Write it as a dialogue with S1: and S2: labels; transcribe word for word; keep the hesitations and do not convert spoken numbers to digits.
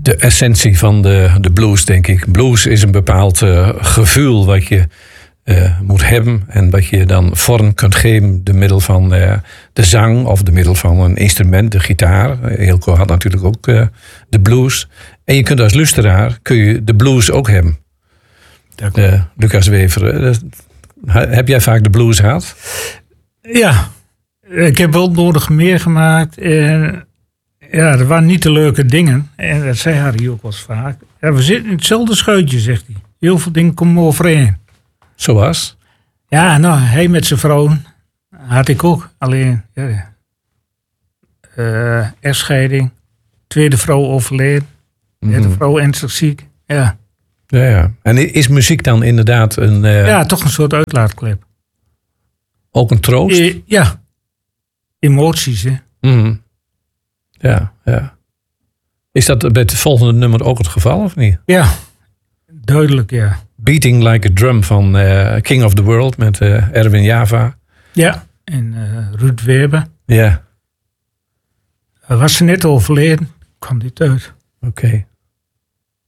S1: de essentie van de, de blues, denk ik. Blues is een bepaald uh, gevoel wat je uh, moet hebben. En wat je dan vorm kunt geven door middel van uh, de zang of door middel van een instrument, de gitaar. Hilco had natuurlijk ook uh, de blues. En je kunt als luisteraar kun je de blues ook hebben. Uh, Lucas Wever, uh, heb jij vaak de blues gehad?
S2: Ja, ik heb wel nodig meegemaakt. En ja, er waren niet de leuke dingen. En dat zei Harry ook wel eens vaak. Ja, we zitten in hetzelfde scheutje, zegt hij. Heel veel dingen komen overeen.
S1: Zoals?
S2: Ja, nou, hij met zijn vrouw had ik ook. Alleen, ja, uh, echtscheiding. Tweede vrouw overleden. Derde mm-hmm. vrouw ernstig ziek. Ja.
S1: Ja, ja. En is muziek dan inderdaad een... Uh...
S2: Ja, toch een soort uitlaatklep.
S1: Ook een troost?
S2: E- ja. Emoties, hè.
S1: Mm-hmm. Ja, ja. Is dat bij het volgende nummer ook het geval, of niet?
S2: Ja, duidelijk, ja.
S1: Beating Like a Drum van uh, King of the World met uh, Erwin Java.
S2: Ja, en uh, Ruud Weber.
S1: Ja.
S2: Hij was ze net overleden, kwam dit uit.
S1: Oké. Okay.